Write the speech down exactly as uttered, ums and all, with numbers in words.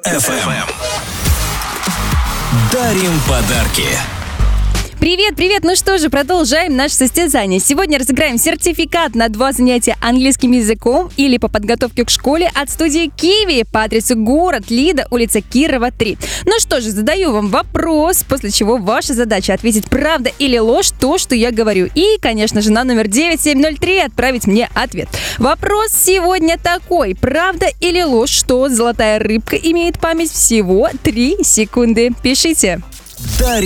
эф эм. Дарим подарки. Привет, привет! Ну что же, продолжаем наше состязание. Сегодня разыграем сертификат на два занятия английским языком или по подготовке к школе от студии Киви по адресу город Лида, улица Кирова, три. Ну что же, задаю вам вопрос, после чего ваша задача ответить правда или ложь то, что я говорю. И, конечно же, на номер девять семь ноль три отправить мне ответ. Вопрос сегодня такой. Правда или ложь, что золотая рыбка имеет память всего три секунды? Пишите. Дарим